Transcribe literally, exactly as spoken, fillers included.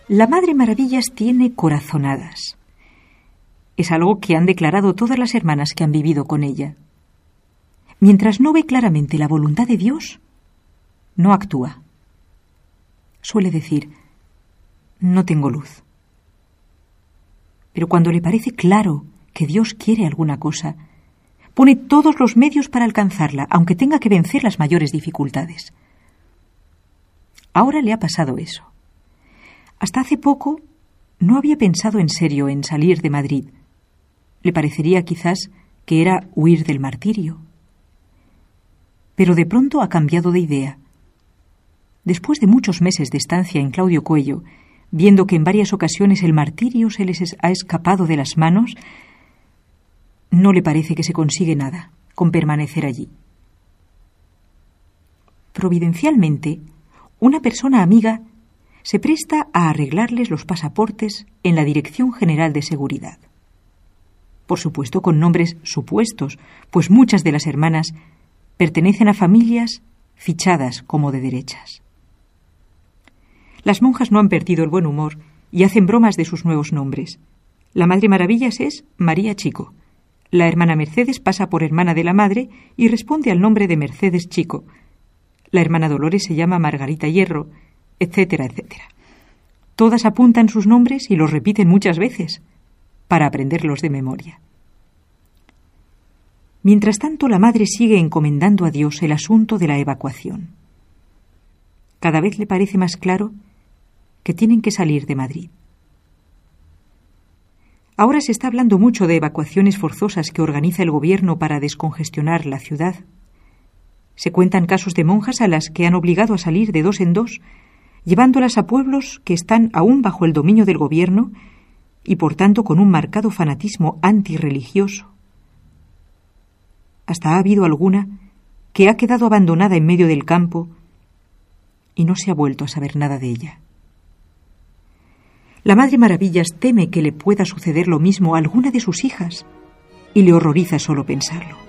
La Madre Maravillas tiene corazonadas. Es algo que han declarado todas las hermanas que han vivido con ella. Mientras no ve claramente la voluntad de Dios, no actúa. Suele decir, no tengo luz. Pero cuando le parece claro que Dios quiere alguna cosa, pone todos los medios para alcanzarla, aunque tenga que vencer las mayores dificultades. Ahora le ha pasado eso. Hasta hace poco no había pensado en serio en salir de Madrid. Le parecería quizás que era huir del martirio. Pero de pronto ha cambiado de idea. Después de muchos meses de estancia en Claudio Coello, viendo que en varias ocasiones el martirio se les ha escapado de las manos, no le parece que se consigue nada con permanecer allí. Providencialmente, una persona amiga se presta a arreglarles los pasaportes en la Dirección General de Seguridad. Por supuesto, con nombres supuestos, pues muchas de las hermanas pertenecen a familias fichadas como de derechas. Las monjas no han perdido el buen humor y hacen bromas de sus nuevos nombres. La Madre Maravillas es María Chico. La hermana Mercedes pasa por hermana de la madre y responde al nombre de Mercedes Chico. La hermana Dolores se llama Margarita Hierro, etcétera, etcétera. Todas apuntan sus nombres y los repiten muchas veces para aprenderlos de memoria. Mientras tanto, la madre sigue encomendando a Dios el asunto de la evacuación. Cada vez le parece más claro que tienen que salir de Madrid. Ahora se está hablando mucho de evacuaciones forzosas que organiza el gobierno para descongestionar la ciudad. Se cuentan casos de monjas a las que han obligado a salir de dos en dos, llevándolas a pueblos que están aún bajo el dominio del gobierno y por tanto con un marcado fanatismo antirreligioso. Hasta ha habido alguna que ha quedado abandonada en medio del campo y no se ha vuelto a saber nada de ella. La Madre Maravillas teme que le pueda suceder lo mismo a alguna de sus hijas y le horroriza solo pensarlo.